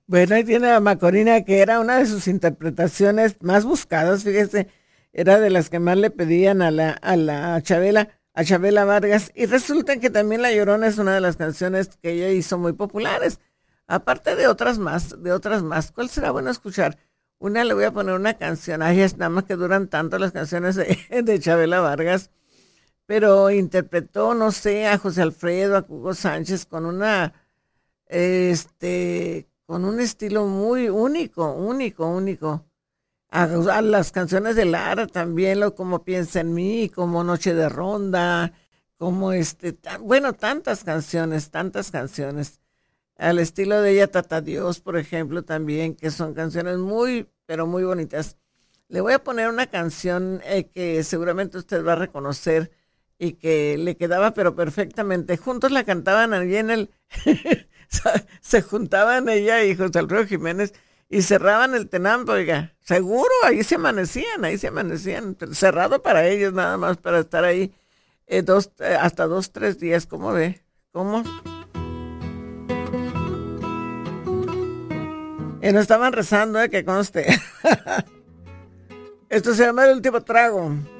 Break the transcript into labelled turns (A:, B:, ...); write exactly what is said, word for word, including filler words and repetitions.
A: Bueno, ahí tiene a Macorina, que era una de sus interpretaciones más buscadas, fíjese, era de las que más le pedían a la, a la Chabela, a Chabela Vargas, y resulta que también La Llorona es una de las canciones que ella hizo muy populares, aparte de otras más, de otras más. ¿Cuál será bueno escuchar? Una le voy a poner una canción, ay, es nada más que duran tanto las canciones de, de Chabela Vargas, pero interpretó, no sé, a José Alfredo, a Hugo Sánchez con una este, con un estilo muy único, único, único. A, a las canciones de Lara también, lo como Piensa en mí, como Noche de Ronda, como este, tan- bueno, tantas canciones, tantas canciones. Al estilo de ella, Tata Dios, por ejemplo, también, que son canciones muy, pero muy bonitas. Le voy a poner una canción eh, que seguramente usted va a reconocer y que le quedaba pero perfectamente. Juntos la cantaban allí en el... se juntaban ella y José Alfredo Jiménez y cerraban el Tenampa, oiga. Seguro, ahí se amanecían, ahí se amanecían. Cerrado para ellos nada más, para estar ahí eh, dos, eh, hasta dos, tres días. ¿Cómo ve? ¿Cómo? Y no estaban rezando, eh, que conste. Esto se llama El Último Trago.